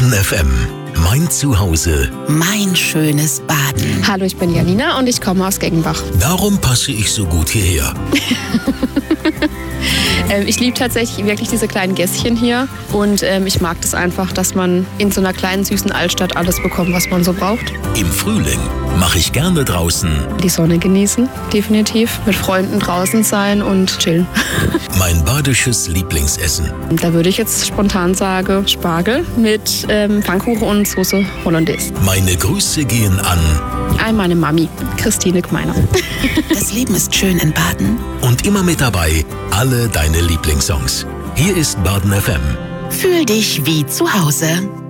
Baden FM. Mein Zuhause. Mein schönes Baden. Hallo, ich bin Janina und ich komme aus Geggenbach. Darum passe ich so gut hierher. Ich liebe tatsächlich wirklich diese kleinen Gässchen hier und ich mag das einfach, dass man in so einer kleinen, süßen Altstadt alles bekommt, was man so braucht. Im Frühling mache ich gerne draußen. Die Sonne genießen, definitiv. Mit Freunden draußen sein und chillen. Mein badisches Lieblingsessen. Da würde ich jetzt spontan sagen, Spargel mit Pfannkuchen und Soße Hollandaise. Meine Grüße gehen an Meine Mami, Christine Gmeiner. Das Leben ist schön in Baden. und immer mit dabei alle deine Lieblingssongs. Hier ist Baden FM. Fühl dich wie zu Hause.